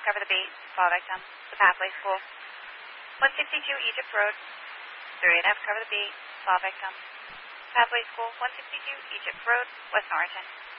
cover the beat, fall victim, the Pathway School. 162 Egypt Road. 3NF, cover the beat, fall victim. Pathway School, 162 Egypt Road, West Norriton.